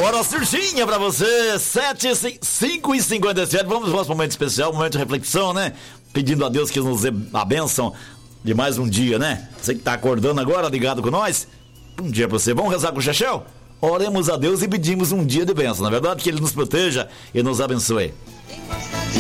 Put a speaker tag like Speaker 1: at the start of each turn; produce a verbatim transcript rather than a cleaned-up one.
Speaker 1: Hora certinha pra você, sete, cinco e cinquenta e sete. Vamos para o nosso momento especial, momento de reflexão, né? Pedindo a Deus que nos dê a bênção de mais um dia, né? Você que tá acordando agora, ligado com nós, bom dia pra você. Vamos rezar com o Chechel? Oremos a Deus e pedimos um dia de bênção, na verdade, que Ele nos proteja e nos abençoe.